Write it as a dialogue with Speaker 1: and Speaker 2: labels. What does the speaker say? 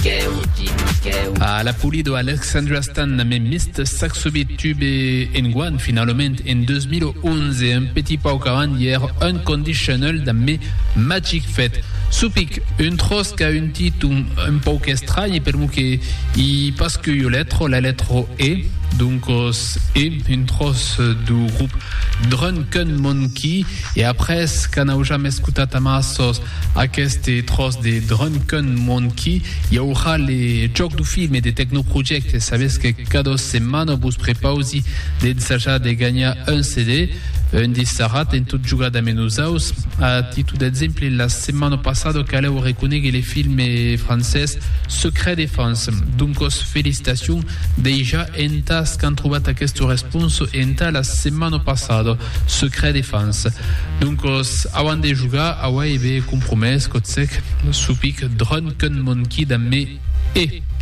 Speaker 1: A la pulido Alexandra Stan me mist saxobit tube en finalement en 2011 un petit pauc avant hier Unconditional da me Magic Fête. Supic, une trosse qui a un titre un peu étrange per moi parce que la lettre E, donc E, une trosse du groupe Drunken Monkey, et après, quand on a jamais écouté à massos à cette trosse de Drunken Monkey, il y aura les jokes du film et des techno-projects, et savez que cada semaine, vous préparez aussi des de gagner un CD, un dissarat en toute jugada menusaus. A titre d'exemple, la semaine passée, qu'elle a reconnu que les films français Secret Défense. Donc, félicitations déjà en tas qu'ont trouvé à cette réponse en la semaine passée. Secret Défense. Donc, avant de jouer, il y a compromis, que c'est Supic Drunken Monkey dans mes